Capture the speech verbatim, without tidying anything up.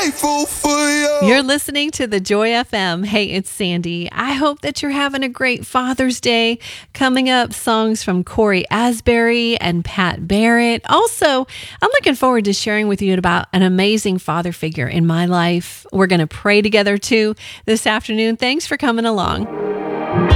grateful for you. You're listening to the Joy F M. Hey, it's Sandy. I hope that you're having a great Father's Day. Coming up, songs from Corey Asbury and Pat Barrett. Also, I'm looking forward to sharing with you about an amazing father figure in my life. We're going to pray together too this afternoon. Thanks for coming along.